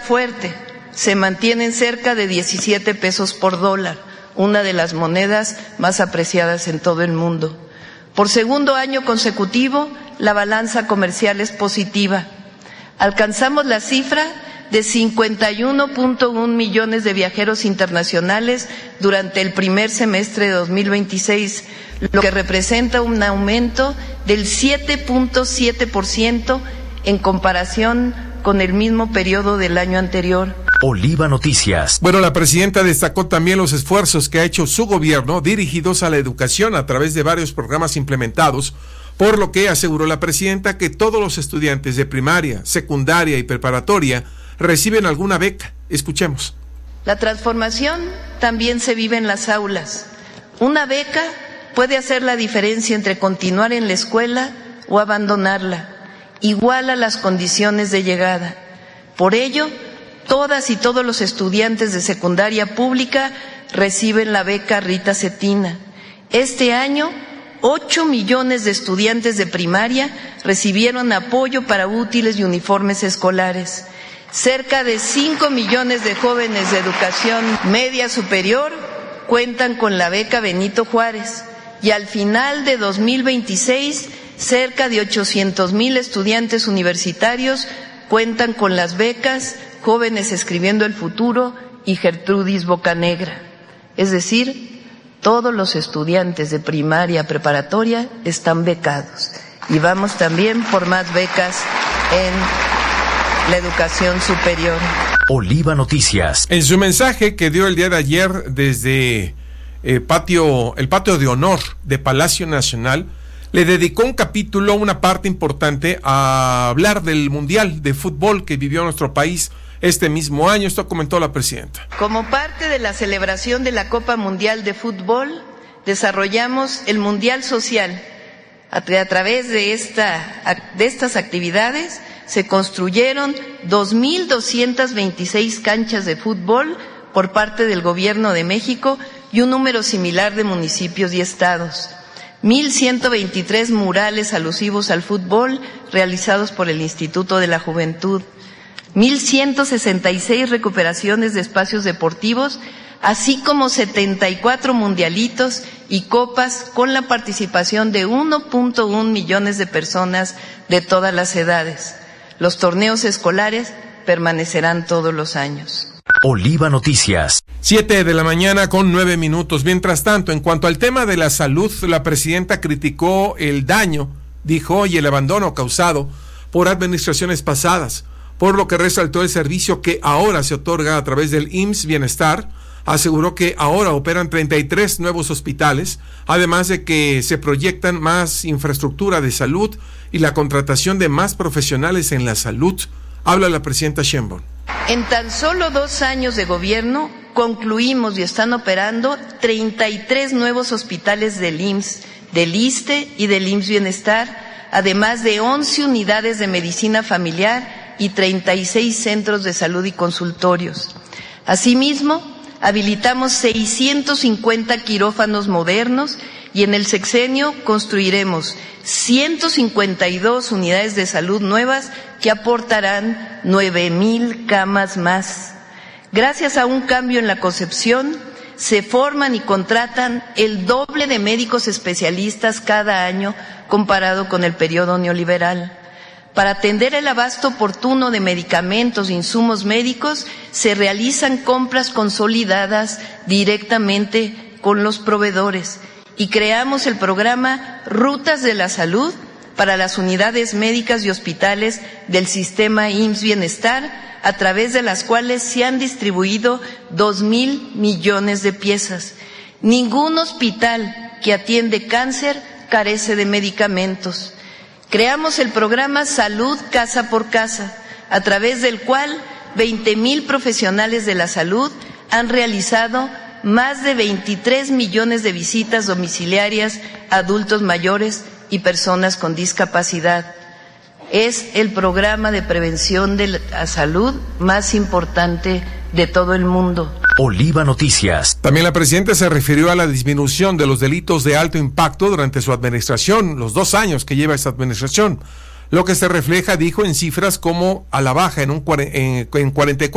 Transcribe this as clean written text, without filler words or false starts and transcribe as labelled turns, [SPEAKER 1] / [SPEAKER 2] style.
[SPEAKER 1] fuerte, se mantiene en cerca de 17 pesos por dólar, una de las monedas más apreciadas en todo el mundo. Por segundo año consecutivo, la balanza comercial es positiva. Alcanzamos la cifra de 51.1 millones de viajeros internacionales durante el primer semestre de 2026, lo que representa un aumento del 7.7% en comparación con el mismo periodo del año anterior.
[SPEAKER 2] Oliva Noticias.
[SPEAKER 3] Bueno, la presidenta destacó también los esfuerzos que ha hecho su gobierno dirigidos a la educación a través de varios programas implementados, por lo que aseguró la presidenta que todos los estudiantes de primaria, secundaria y preparatoria reciben alguna beca. Escuchemos.
[SPEAKER 1] La transformación también se vive en las aulas. Una beca puede hacer la diferencia entre continuar en la escuela o abandonarla, igual a las condiciones de llegada. Por ello, todas y todos los estudiantes de secundaria pública reciben la beca Rita Cetina. Este año, 8 millones de estudiantes de primaria recibieron apoyo para útiles y uniformes escolares. Cerca de 5 millones de jóvenes de educación media superior cuentan con la beca Benito Juárez y al final de 2026, cerca de 800,000 estudiantes universitarios cuentan con las becas Jóvenes Escribiendo el Futuro y Gertrudis Bocanegra. Es decir, todos los estudiantes de primaria preparatoria están becados y vamos también por más becas en la educación superior.
[SPEAKER 2] Oliva Noticias.
[SPEAKER 3] En su mensaje que dio el día de ayer desde el patio de honor de Palacio Nacional, le dedicó un capítulo, una parte importante, a hablar del Mundial de Fútbol que vivió nuestro país este mismo año. Esto comentó la presidenta.
[SPEAKER 1] Como parte de la celebración de la Copa Mundial de Fútbol, desarrollamos el Mundial Social. A través de estas actividades se construyeron 2,226 canchas de fútbol por parte del Gobierno de México y un número similar de municipios y estados. 1,123 murales alusivos al fútbol realizados por el Instituto de la Juventud. 1,166 recuperaciones de espacios deportivos, así como 74 mundialitos y copas con la participación de 1.1 millones de personas de todas las edades. Los torneos escolares permanecerán todos los años.
[SPEAKER 2] Oliva Noticias.
[SPEAKER 3] 7:09 a.m. Mientras tanto, en cuanto al tema de la salud, la presidenta criticó el daño, dijo, y el abandono causado por administraciones pasadas, por lo que resaltó el servicio que ahora se otorga a través del IMSS Bienestar. Aseguró que ahora operan 33 nuevos hospitales, además de que se proyectan más infraestructura de salud y la contratación de más profesionales en la salud. Habla la presidenta Sheinbaum.
[SPEAKER 1] En tan solo 2 años de gobierno concluimos y están operando 33 nuevos hospitales del IMSS, del ISSSTE y del IMSS Bienestar, además de 11 unidades de medicina familiar y 36 centros de salud y consultorios. Asimismo, habilitamos 650 quirófanos modernos y en el sexenio construiremos 152 unidades de salud nuevas que aportarán 9,000 camas más. Gracias a un cambio en la concepción, se forman y contratan el doble de médicos especialistas cada año comparado con el periodo neoliberal. Para atender el abasto oportuno de medicamentos e insumos médicos, se realizan compras consolidadas directamente con los proveedores y creamos el programa Rutas de la Salud para las unidades médicas y hospitales del sistema IMSS Bienestar, a través de las cuales se han distribuido 2,000 millones de piezas. Ningún hospital que atiende cáncer carece de medicamentos. Creamos el programa Salud Casa por Casa, a través del cual 20,000 profesionales de la salud han realizado más de 23 millones de visitas domiciliarias a adultos mayores y personas con discapacidad. Es el programa de prevención de la salud más importante de todo el mundo.
[SPEAKER 2] Oliva Noticias.
[SPEAKER 3] También la presidenta se refirió a la disminución de los delitos de alto impacto durante su administración, los 2 años que lleva esta administración, lo que se refleja, dijo, en cifras como a la baja en 44